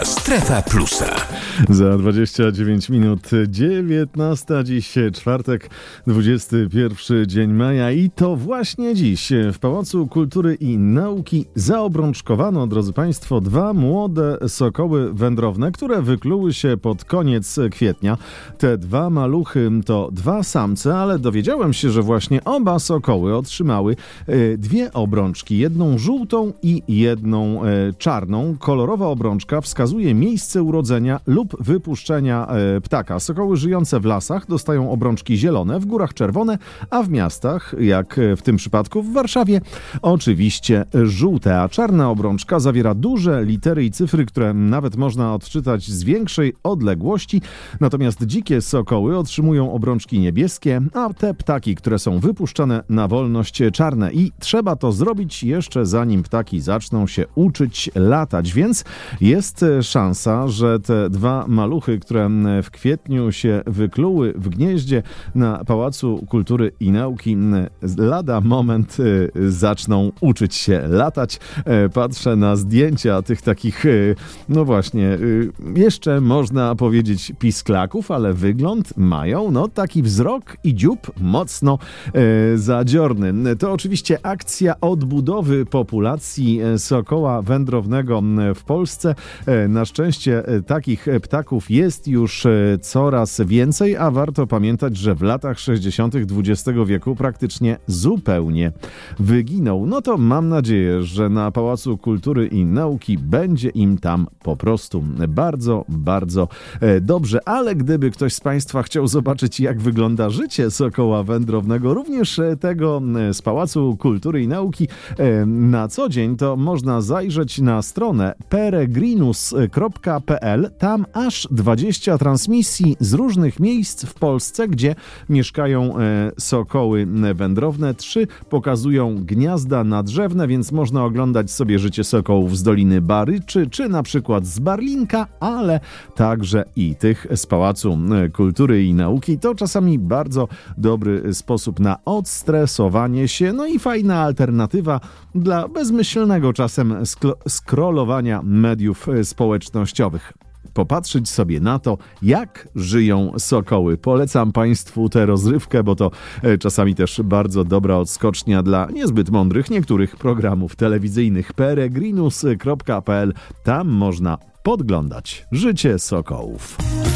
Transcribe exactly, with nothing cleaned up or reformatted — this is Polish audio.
Strefa Plusa. Za dwadzieścia dziewięć minut dziewiętnasta, dziś czwartek, dwudziesty pierwszy dzień maja i to właśnie dziś w Pałacu Kultury i Nauki zaobrączkowano, drodzy Państwo, dwa młode sokoły wędrowne, które wykluły się pod koniec kwietnia. Te dwa maluchy to dwa samce, ale dowiedziałem się, że właśnie oba sokoły otrzymały e, dwie obrączki, jedną żółtą i jedną e, czarną. Kolorowa obrączka wskazuje miejsce urodzenia lub wypuszczenia e, ptaka. Sokoły żyjące w lasach dostają obrączki zielone, w górach czerwone, a w miastach, jak w tym przypadku w Warszawie, oczywiście żółte, a czarna obrączka zawiera duże litery i cyfry, które nawet można odczytać z większej odległości, natomiast dzikie sokoły otrzymują obrączki niebieskie, a te ptaki, które są wypuszczane na wolność, czarne. I trzeba to zrobić jeszcze zanim ptaki zaczną się uczyć latać, więc jest szansa, że te dwa maluchy, które w kwietniu się wykluły w gnieździe na Pałacu Kultury i Nauki, lada moment zaczną uczyć się latać. Patrzę na zdjęcia tych takich, no właśnie, jeszcze można powiedzieć pisklaków, ale wygląd mają, no taki wzrok i dziób mocno zadziorny. To oczywiście akcja odbudowy populacji sokoła wędrownego w Polsce. Na szczęście takich ptaków jest już coraz więcej, a warto pamiętać, że w latach sześćdziesiątych dwudziestego wieku praktycznie zupełnie wyginął. No to mam nadzieję, że na Pałacu Kultury i Nauki będzie im tam po prostu bardzo, bardzo dobrze. Ale gdyby ktoś z Państwa chciał zobaczyć, jak wygląda życie sokoła wędrownego, również tego z Pałacu Kultury i Nauki na co dzień, to można zajrzeć na stronę peregrinus kropka p l. Tam aż dwadzieścia transmisji z różnych miejsc w Polsce, gdzie mieszkają sokoły wędrowne. Trzy pokazują gniazda nadrzewne, więc można oglądać sobie życie sokołów z Doliny Baryczy, czy na przykład z Barlinka, ale także i tych z Pałacu Kultury i Nauki. To czasami bardzo dobry sposób na odstresowanie się, no i fajna alternatywa dla bezmyślnego czasem sklo- scrollowania mediów społecznościowych. Popatrzeć sobie na to, jak żyją sokoły. Polecam Państwu tę rozrywkę, bo to czasami też bardzo dobra odskocznia dla niezbyt mądrych niektórych programów telewizyjnych. peregrinus kropka p l. Tam można podglądać życie sokołów.